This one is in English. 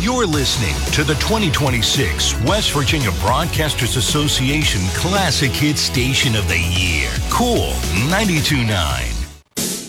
You're listening to the 2026 West Virginia Broadcasters Association Classic Hits Station of the Year. Cool 92.9.